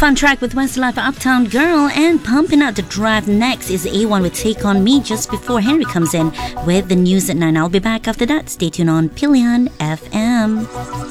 fun track with Westlife Uptown Girl, and pumping out the drive next is A1 with Take On Me just before Henry comes in with the news at 9. I'll be back after that. Stay tuned on Pilihan FM.